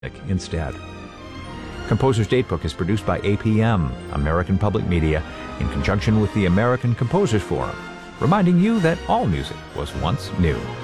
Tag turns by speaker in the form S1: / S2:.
S1: instead. Composer's Datebook is produced by APM, American Public Media, in conjunction with the American Composers Forum, reminding you that all music was once new.